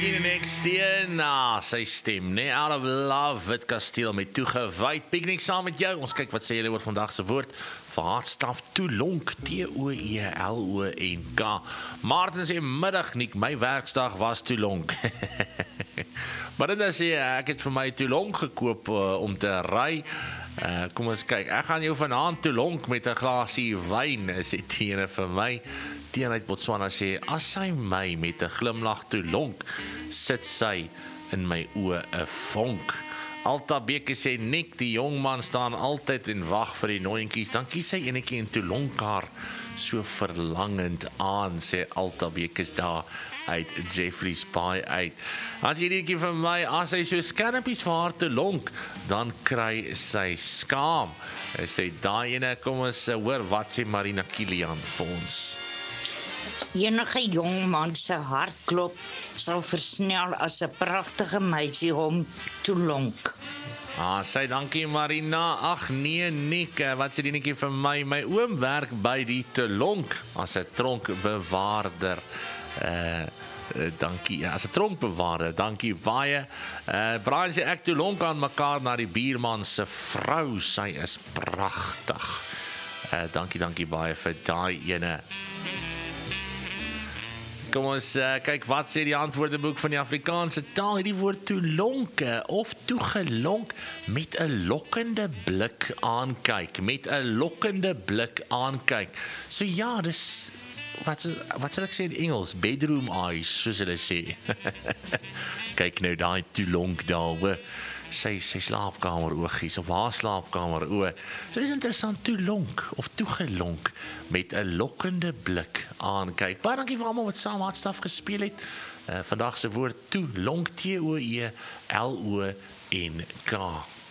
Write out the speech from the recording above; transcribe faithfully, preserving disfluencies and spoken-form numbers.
Miskien en ek steen na sy stem, nee, out of love, Wit Kasteel met toegewyd, piknik saam met jou, ons kyk wat sê julle oor vandag se woord, vaatstaf toelonk, T O E L O N K, Maarten sê middag, Niek, my werksdag was toelonk, maar dit sê, ek het vir my toelonk gekoop uh, om te ry, uh, kom ons kyk, ek gaan jou vanaand toelonk met 'n glasie wyn, sê Tiene vir my, Tiene uit Botswana sê, as sy my met 'n glimlag toelonk, sit sy in my oë 'n vonk. Alta Beke sê, Nick, die jongman staan altyd en wag vir die nooientjies, dan kies hy enetjie en toelonk haar so verlangend aan, sê Alta Beke daar uit Jeffrey's Pie uit. As jy netjie vir my, as hy so skermpies vir haar toelonk, dan kry sy skaam. Hy sê, daai ene, kom ons hoor, wat sê Marina Kilian vir ons? Enige jong man se hartklop sal versnel as 'n pragtige meisie hom toelonk. Ah, sê dankie Marina. Ag nee, Nick, wat sê die netjie vir my? My oom werk by die toelonk as 'n tronkbewaarder. Uh Uh, dankie, as 'n tronkbewaarder, dankie baie. Uh, Brian sê ek toelonk aan mekaar na die buurman se vrou, sy is pragtig. Uh, dankie, dankie baie vir daai ene. Kom ons uh, kyk wat sê die antwoordeboek van die Afrikaanse taal. Hierdie woord toelonke of toegelonk met 'n lokkende blik aankyk, met 'n lokkende blik aankyk. So ja, dis wat wat sal ek sê in Engels, bedroom eyes, soos hulle sê. Kyk nou daai toelonk daar, hoor. Sy sy slaapkamer oogies of haar slaapkamer oë. So dis interessant, toelonk of toegelonk met 'n lokkende blik aankyk. Baie dankie vir almal wat saam hartstaf gespeel het. Uh, vandag se woord toelonk, T O E L O N K.